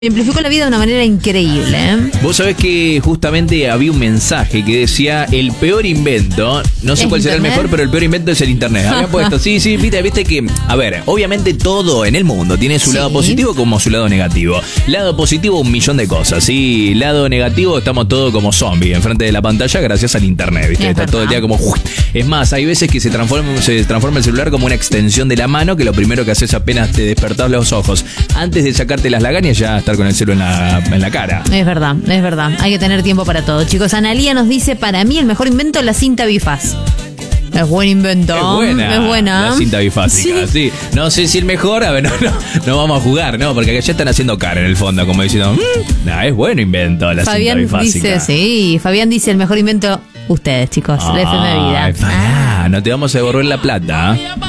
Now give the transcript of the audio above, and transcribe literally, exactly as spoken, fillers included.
Simplificó la vida de una manera increíble, ¿eh? Vos sabés que justamente había un mensaje que decía el peor invento, no sé cuál será el mejor, pero el peor invento es el internet. Había puesto, sí, sí, viste, viste que, a ver, obviamente todo en el mundo tiene su Sí. lado positivo como su lado negativo. Lado positivo, un millón de cosas, sí. Lado negativo, estamos todos como zombies enfrente de la pantalla gracias al internet, viste. Es Está verdad. todo el día como... Es más, hay veces que se transforma, se transforma el celular como una extensión de la mano, que lo primero que haces apenas te despertás los ojos, antes de sacarte las lagañas, ya estar con el celu en la, en la cara. Es verdad, es verdad. Hay que tener tiempo para todo. Chicos, Analía nos dice, para mí el mejor invento es la cinta bifaz. Es buen invento. Es buena. Es buena. La cinta bifásica, sí. sí. No sé si el mejor, a ver, no, no, no vamos a jugar, ¿no? Porque acá ya están haciendo cara en el fondo, como diciendo, mmm, nah, es bueno invento la Fabián cinta bifásica. dice, sí, Fabián dice el mejor invento, ustedes, chicos, la F M Vida. Ay, pará, no te vamos a devolver la plata.